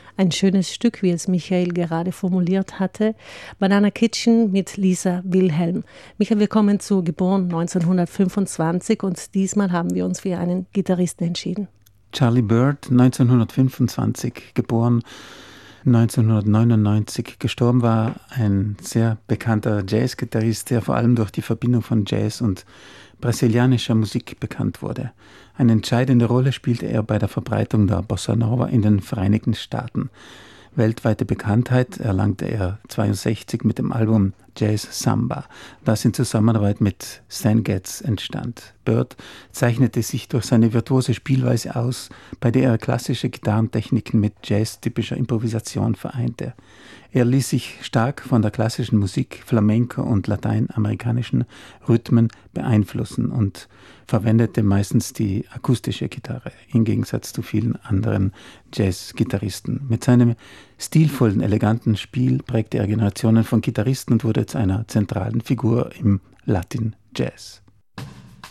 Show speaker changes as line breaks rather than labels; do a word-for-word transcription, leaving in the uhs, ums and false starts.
Ein schönes Stück, wie es Michael gerade formuliert hatte. Banana Kitchen mit Lisa Wilhelm. Michael, wir kommen zu geboren neunzehnhundertfünfundzwanzig und diesmal haben wir uns für einen Gitarristen entschieden.
Charlie Byrd, neunzehnhundertfünfundzwanzig geboren, neunzehnhundertneunundneunzig gestorben, war ein sehr bekannter Jazzgitarrist, der vor allem durch die Verbindung von Jazz und brasilianischer Musik bekannt wurde. Eine entscheidende Rolle spielte er bei der Verbreitung der Bossa Nova in den Vereinigten Staaten. Weltweite Bekanntheit erlangte er zweiundsechzig mit dem Album Jazz Samba, das in Zusammenarbeit mit Stan Getz entstand. Byrd zeichnete sich durch seine virtuose Spielweise aus, bei der er klassische Gitarrentechniken mit Jazz-typischer Improvisation vereinte. Er ließ sich stark von der klassischen Musik, Flamenco und lateinamerikanischen Rhythmen beeinflussen und verwendete meistens die akustische Gitarre, im Gegensatz zu vielen anderen Jazz-Gitarristen. Mit seinem stilvollen, eleganten Spiel prägte er Generationen von Gitarristen und wurde zu einer zentralen Figur im Latin Jazz.